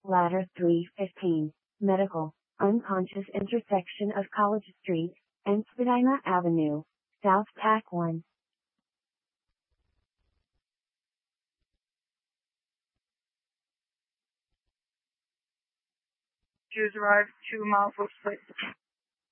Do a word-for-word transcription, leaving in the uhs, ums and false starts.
Ladder three fifteen, Medical, unconscious intersection of College Street and Spadina Avenue, South Tack one. Jews arrived two miles west.